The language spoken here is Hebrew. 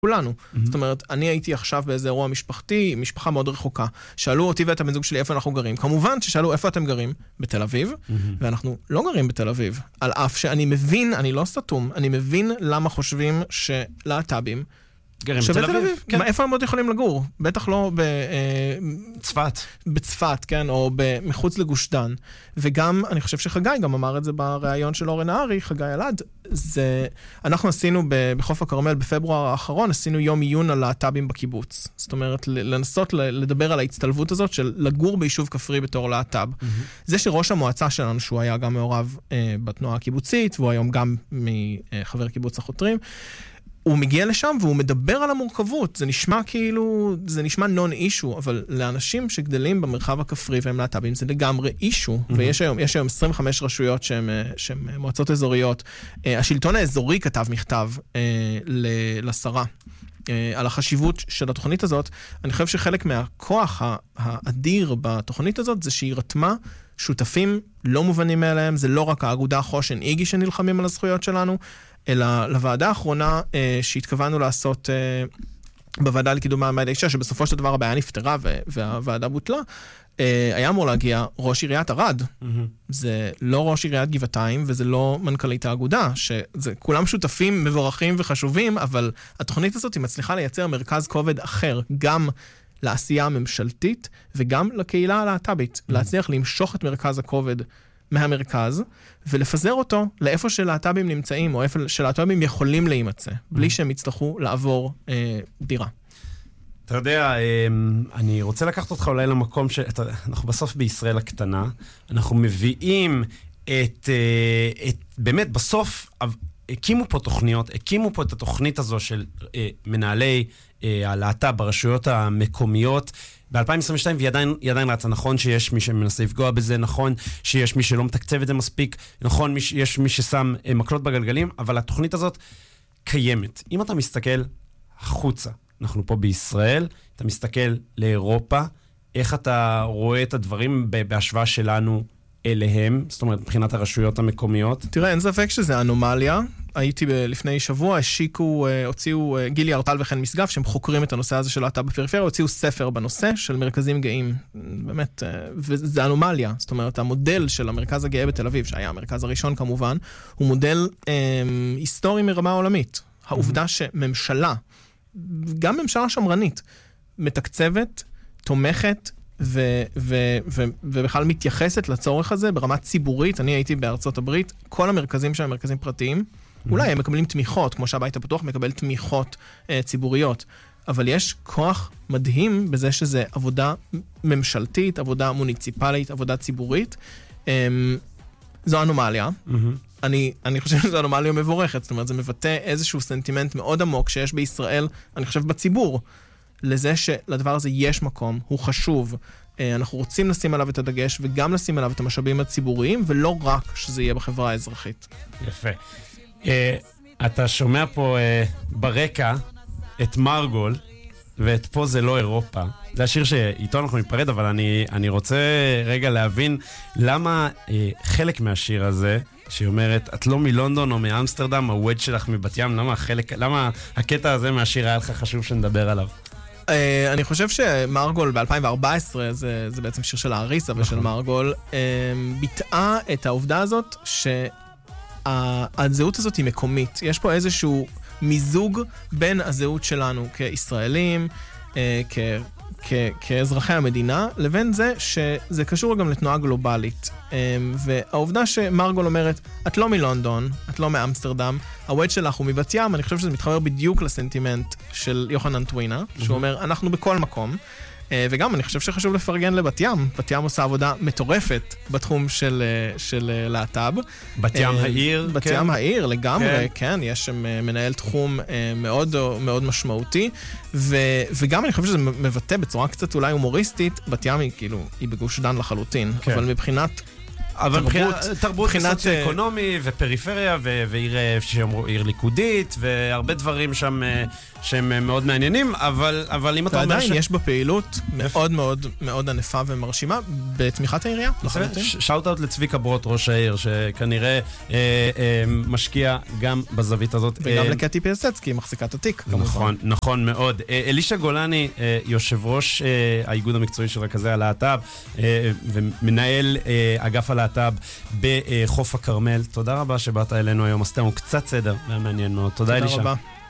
כולנו. זאת אומרת, אני הייתי עכשיו באיזה אירוע משפחתי, משפחה מאוד רחוקה. שאלו אותי ואת הבן זוג שלי איפה אנחנו גרים. כמובן ששאלו איפה אתם גרים? בתל אביב, ואנחנו לא גרים בתל אביב. על אף שאני מבין, אני לא סתום, אני מבין למה חושבים שלהט"בים גרים בתל אביב. איפה הם עוד יכולים לגור? בטח לא בצפת, כן, או מחוץ לגוש דן. וגם, אני חושב שחגי גם אמר את זה בריאיון של אורן הארי, חגי אלעד, אנחנו עשינו בחוף הכרמל בפברואר האחרון, עשינו יום עיון על להט"בים בקיבוץ. זאת אומרת, לנסות לדבר על ההצטלבות הזאת של לגור ביישוב כפרי בתור להט"ב. זה שראש המועצה שלנו, שהוא היה גם מעורב בתנועה הקיבוצית, והוא היום גם מחבר קיבוץ החותרים, הוא מגיע לשם והוא מדבר על המורכבות. זה נשמע כאילו, זה נשמע נון אישו, אבל לאנשים שגדלים במרחב הכפרי והם להט"בים, זה לגמרי אישו. ויש היום 25 רשויות שהן מועצות אזוריות. השלטון האזורי כתב מכתב לשרה על החשיבות של התוכנית הזאת. אני חושב שחלק מהכוח האדיר בתוכנית הזאת זה שהיא רתמה שותפים לא מובנים מאליהם. זה לא רק האגודה חושן איגי שנלחמים על הזכויות שלנו, אלא לוועדה האחרונה שהתכוונו לעשות בוועדה לקידום מעמד האישה, שבסופו של דבר הבעיה נפתרה והוועדה בוטלה, היה אמור להגיע ראש עיריית ערד. זה לא ראש עיריית גבעתיים, וזה לא מנכ"לית האגודה, שזה כולם שותפים מבורכים וחשובים, אבל התוכנית הזאת היא מצליחה לייצר מרכז כובד אחר, גם לעשייה הממשלתית, וגם לקהילה הלהט"בית, להצליח למשוך את מרכז הכובד מהמרכז, ולפזר אותו לאיפה שלהט"בים נמצאים, או איפה שלהט"בים יכולים להימצא, בלי שהם יצטרכו לעבור דירה. אתה יודע, אני רוצה לקחת אותך אולי למקום אנחנו בסוף בישראל הקטנה, אנחנו מביאים באמת בסוף, הקימו פה תוכניות, הקימו פה את התוכנית הזו של מנהלי הלהט"ב ברשויות המקומיות, ב-2022, והיא עדיין רצה, נכון שיש מי שמנסה לפגוע בזה, נכון שיש מי שלא מתקצב את זה מספיק, נכון יש מי ששם מקלות בגלגלים, אבל התוכנית הזאת קיימת. אם אתה מסתכל החוצה, אנחנו פה בישראל, אתה מסתכל לאירופה, איך אתה רואה את הדברים בהשוואה שלנו אליהם, זאת אומרת, מבחינת הרשויות המקומיות? תראה, אין ספק שזה אנומליה. הייתי לפני שבוע, הוציאו גילי ארטל וכן משגב, שהם חוקרים את הנושא הזה של להט"ב בפריפריה, הוציאו ספר בנושא של מרכזים גאים. באמת, וזה אנומליה. זאת אומרת, המודל של המרכז הגאה בתל אביב, שהיה המרכז הראשון כמובן, הוא מודל היסטורי מרמה עולמית. העובדה שממשלה, גם ממשלה שמרנית, מתקצבת, תומכת, ובכלל מתייחסת לצורך הזה ברמה ציבורית. אני הייתי בארצות הברית, כל המרכזים שהם מרכזים פרטיים, אולי הם מקבלים תמיכות, כמו שהבית הפתוח מקבל תמיכות ציבוריות, אבל יש כוח מדהים בזה שזה עבודה ממשלתית, עבודה מוניציפלית, עבודה ציבורית. זו אנומליה. אני חושב שזו אנומליה מבורכת, זאת אומרת, זה מבטא איזשהו סנטימנט מאוד עמוק שיש בישראל, אני חושב בציבור, לזה שלדבר הזה יש מקום, הוא חשוב, אנחנו רוצים לשים עליו את הדגש, וגם לשים עליו את המשאבים הציבוריים, ולא רק שזה יהיה בחברה האזרחית. יפה. אתה שומע פה ברקע את מרגול, ואת פה זה לא אירופה. זה השיר שאיתו אנחנו ניפרד, אבל אני רוצה רגע להבין למה חלק מהשיר הזה, שהיא אומרת, את לא מלונדון או מאמסטרדם, הווד שלך מבת ים, למה הקטע הזה מהשיר היה לך חשוב שנדבר עליו? אני חושב שמרגול ב-2014, זה בעצם שיר של האריסה ושל מרגול, ביטאה את העובדה הזאת שהזהות הזאת היא מקומית. יש פה איזשהו מיזוג בין הזהות שלנו כישראלים, כאזרחי המדינה, לבין זה שזה קשור גם לתנועה גלובלית. והעובדה שמרגול אומרת, את לא מלונדון, את לא מאמסטרדם, הווד שלך הוא מבת ים, אני חושב שזה מתחבר בדיוק לסנטימנט של יוחנן טווינה, שהוא אומר, אנחנו בכל מקום. וגם אני חושב שחשוב לפרגן לבת ים. בת ים עושה עבודה מטורפת בתחום של להט"ב. בת ים העיר. בת ים העיר, לגמרי, כן. יש שם מנהל תחום מאוד מאוד משמעותי. וגם אני חושב שזה מבטא בצורה קצת אולי הומוריסטית, בת ים היא כאילו, היא בגוש דן לחלוטין. אבל מבחינת תרבות סוציו-אקונומי ופריפריה ועיר עיר ליכודית והרבה דברים שם שהם מאוד מעניינים, אבל אם אתה אומר ועדיין יש בפעילות מאוד מאוד מאוד ענפה ומרשימה בתמיכת העירייה. שאוט-אוט לצביקה ברוט, ראש העיר, שכנראה משקיע גם בזווית הזאת. וגם לקטי פיאסצקי, מחזיקת התיק. נכון מאוד. אלישע גולני, יושב ראש האיגוד המקצועי של רכזי הלהט"ב, ומנהל אגף הלהט"ב בחוף הכרמל. תודה רבה שבאת אלינו היום, עשיתם קצת סדר, היה מעניין מאוד. תודה אלישע. תודה רבה.